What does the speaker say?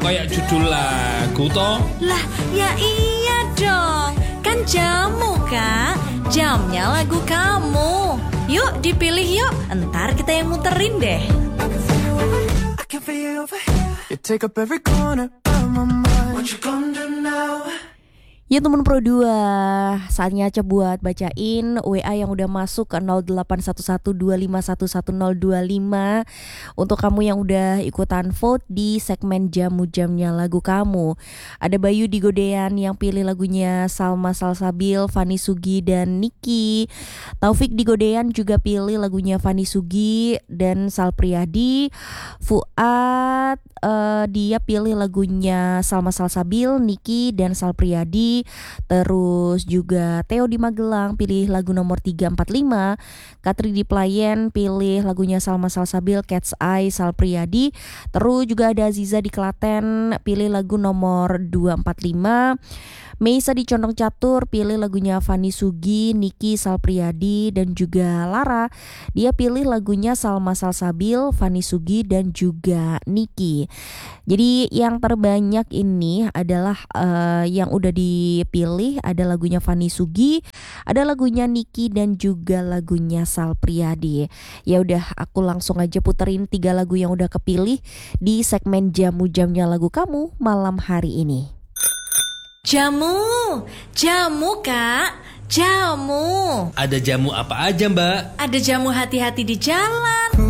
Kayak judul lagu toh. Lah, ya iya dong. Kan jamu, Kak. Jamnya lagu kamu. Yuk dipilih yuk. Entar kita yang muterin deh. I can feel you over here. You take up every corner of my mind. What you gonna do now? Ya teman Pro 2, saatnya Aca buat bacain WA yang udah masuk ke 081125111025 untuk kamu yang udah ikutan vote di segmen Jamu-Jamnya Lagu Kamu. Ada Bayu di Godean yang pilih lagunya Salma Salsabil, Fani Sugi dan Niki. Taufik di Godean juga pilih lagunya Fani Sugi dan Sal Priadi. Fuad dia pilih lagunya Salma Salsabil, Niki dan Sal Priadi. Terus juga Theo di Magelang pilih lagu nomor 345. Katri di Pelayan pilih lagunya Salma Salsabil, Cat's Eye, Sal Priadi. Terus juga ada Aziza di Klaten pilih lagu nomor 245. Meisa di Condong Catur pilih lagunya Fani Sugi, Niki, Sal Priadi dan juga Lara. Dia pilih lagunya Salma Salsabil, Fani Sugi dan juga Niki. Jadi yang terbanyak ini adalah yang udah dipilih ada lagunya Fani Sugi, ada lagunya Niki dan juga lagunya Sal Priadi. Ya udah, aku langsung aja puterin 3 lagu yang udah kepilih di segmen Jamu-Jamnya Lagu Kamu malam hari ini. Jamu, jamu Kak, jamu. Ada jamu apa aja, Mbak? Ada jamu hati-hati di jalan.